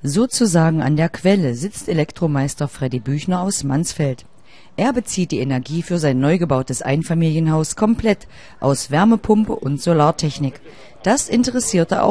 Sozusagen an der Quelle sitzt Elektromeister Freddy Büchner aus Mansfeld. Er bezieht die Energie für sein neu gebautes Einfamilienhaus komplett aus Wärmepumpe und Solartechnik. Das interessierte auch